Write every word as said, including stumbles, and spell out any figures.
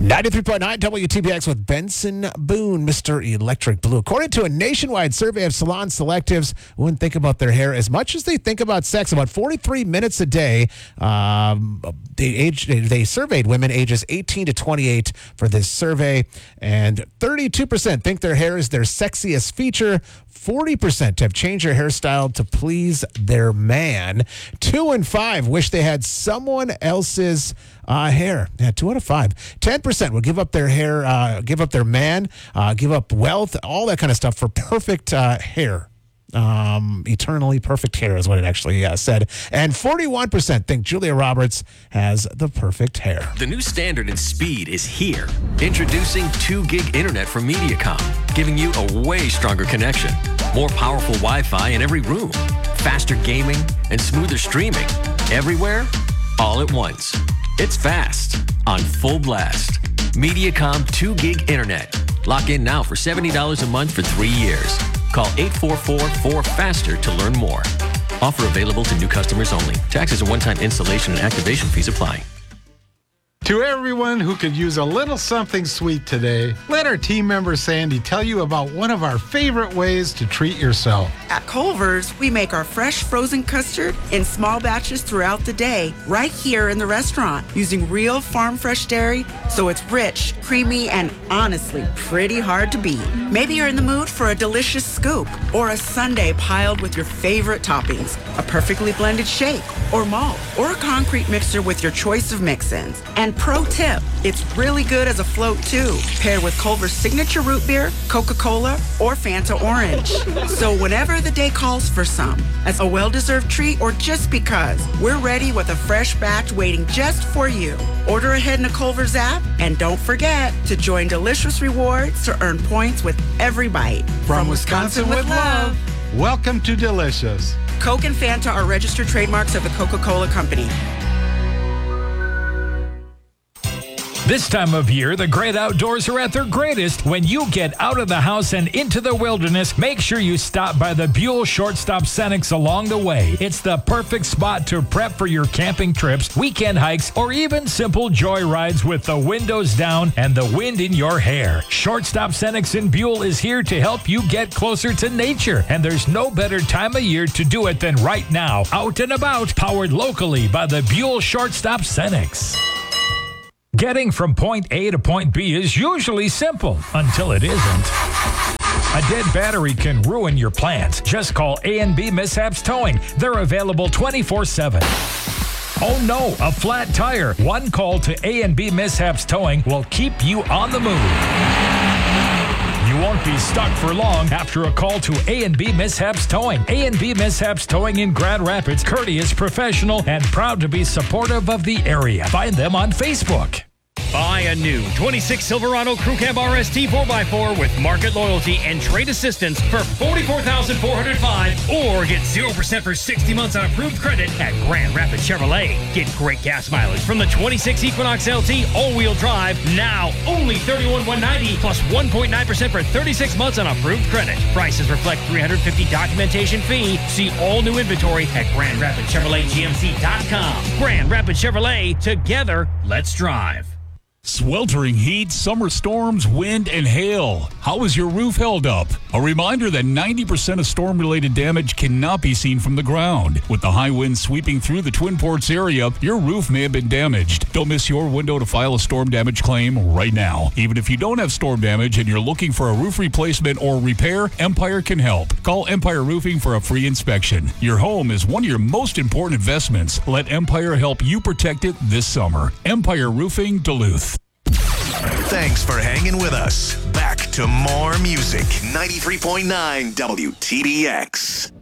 ninety-three point nine W T B X with Benson Boone, Mister Electric Blue. According to a nationwide survey of salon selectives who wouldn't think about their hair as much as they think about sex, about forty-three minutes a day, um, they, age, they surveyed women ages eighteen to twenty-eight for this survey, and thirty-two percent think their hair is their sexiest feature. forty percent have changed their hairstyle to please their man. Two and five wish they had someone else's uh, hair. Yeah, two out of five. ten percent will give up their hair, uh, give up their man, uh, give up wealth, all that kind of stuff for perfect uh, hair. Um, eternally perfect hair is what it actually uh, said. And forty-one percent think Julia Roberts has the perfect hair. The new standard in speed is here. Introducing two gig internet from Mediacom, giving you a way stronger connection. More powerful Wi-Fi in every room. Faster gaming and smoother streaming. Everywhere, all at once. It's fast on full blast. Mediacom two gig internet. Lock in now for seventy dollars a month for three years. Call eight four four, four FASTER to learn more. Offer available to new customers only. Taxes and one-time installation and activation fees apply. To everyone who could use a little something sweet today, let our team member Sandy tell you about one of our favorite ways to treat yourself. At Culver's, we make our fresh frozen custard in small batches throughout the day, right here in the restaurant, using real farm fresh dairy, so it's rich, creamy, and honestly pretty hard to beat. Maybe you're in the mood for a delicious scoop or a sundae piled with your favorite toppings, a perfectly blended shake or malt, or a concrete mixer with your choice of mix-ins. And pro tip, it's really good as a float too, paired with Culver's signature root beer, Coca-Cola, or Fanta Orange. So whenever the day calls for some, as a well-deserved treat or just because, we're ready with a fresh batch waiting just for you. Order ahead in the Culver's app, and don't forget to join Delicious Rewards to earn points with every bite. From, From Wisconsin, Wisconsin with love, welcome to Delicious. Coke and Fanta are registered trademarks of the Coca-Cola Company. This time of year, the great outdoors are at their greatest when you get out of the house and into the wilderness. Make sure you stop by the Buell Shortstop Cenex along the way. It's the perfect spot to prep for your camping trips, weekend hikes, or even simple joy rides with the windows down and the wind in your hair. Shortstop Cenex in Buell is here to help you get closer to nature, and there's no better time of year to do it than right now. Out and about, powered locally by the Buell Shortstop Cenex. Getting from point A to point B is usually simple until it isn't. A dead battery can ruin your plans. Just call A and B Mishaps Towing. They're available twenty-four seven. Oh no, a flat tire. One call to A and B Mishaps Towing will keep you on the move. You won't be stuck for long after a call to A and B Mishaps Towing. A and B Mishaps Towing in Grand Rapids, courteous, professional, and proud to be supportive of the area. Find them on Facebook. Buy a new twenty-six Silverado Crew Cab R S T four by four with market loyalty and trade assistance for forty-four thousand four hundred five dollars, or get zero percent for sixty months on approved credit at Grand Rapids Chevrolet. Get great gas mileage from the twenty-six Equinox L T all-wheel drive, now only thirty-one thousand one hundred ninety dollars plus one point nine percent for thirty-six months on approved credit. Prices reflect three hundred fifty dollars documentation fee. See all new inventory at Grand Rapids Chevrolet G M C dot com. Grand Rapids Chevrolet, together, let's drive. Sweltering heat, summer storms, wind, and hail. How is your roof held up? A reminder that ninety percent of storm-related damage cannot be seen from the ground. With the high winds sweeping through the Twin Ports area, your roof may have been damaged. Don't miss your window to file a storm damage claim right now. Even if you don't have storm damage and you're looking for a roof replacement or repair, Empire can help. Call Empire Roofing for a free inspection. Your home is one of your most important investments. Let Empire help you protect it this summer. Empire Roofing, Duluth. Thanks for hanging with us. Back to more music. ninety-three point nine W T B X.